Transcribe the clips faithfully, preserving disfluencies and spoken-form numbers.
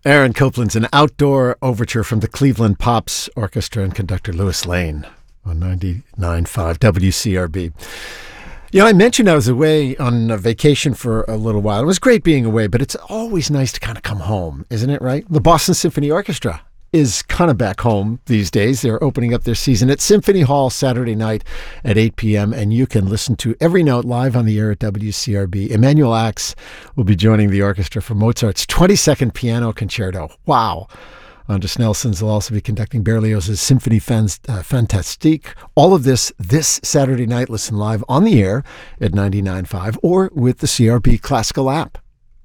Aaron Copland's an outdoor overture from the Cleveland Pops Orchestra and conductor Louis Lane on ninety-nine point five W C R B. You know, I mentioned I was away on a vacation for a little while. It was great being away, but it's always nice to kind of come home, isn't it, right? The Boston Symphony Orchestra is kind of back home these days. They're opening up their season at Symphony Hall Saturday night at eight p.m., and you can listen to every note live on the air at W C R B. Emanuel Ax will be joining the orchestra for Mozart's twenty-second Piano Concerto. Wow. Andras Nelsons will also be conducting Berlioz's Symphonie Fantastique. All of this this Saturday night. Listen live on the air at ninety-nine point five or with the C R B Classical app.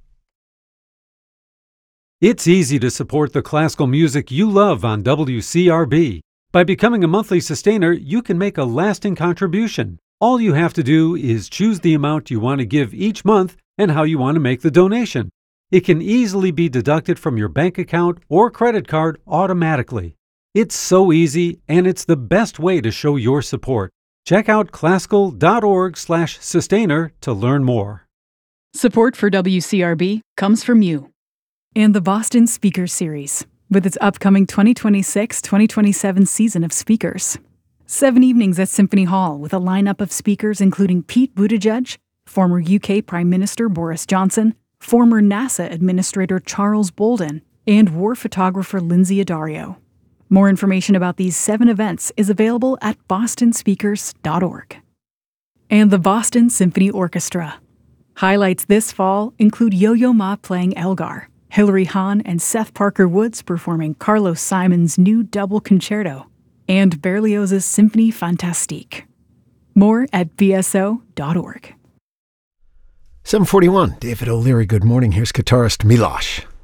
It's easy to support the classical music you love on W C R B. By becoming a monthly sustainer, you can make a lasting contribution. All you have to do is choose the amount you want to give each month and how you want to make the donation. It can easily be deducted from your bank account or credit card automatically. It's so easy, and it's the best way to show your support. Check out classical.org slash sustainer to learn more. Support for W C R B comes from you and the Boston Speakers Series, with its upcoming twenty twenty-six twenty twenty-seven season of speakers. Seven evenings at Symphony Hall with a lineup of speakers including Pete Buttigieg, former U K Prime Minister Boris Johnson, former NASA Administrator Charles Bolden, and war photographer Lindsay Addario. More information about these seven events is available at boston speakers dot org. And the Boston Symphony Orchestra. Highlights this fall include Yo-Yo Ma playing Elgar, Hilary Hahn and Seth Parker Woods performing Carlos Simon's new double concerto, and Berlioz's Symphonie Fantastique. More at b s o dot org. seven forty-one, David O'Leary, good morning. Here's guitarist Milosh.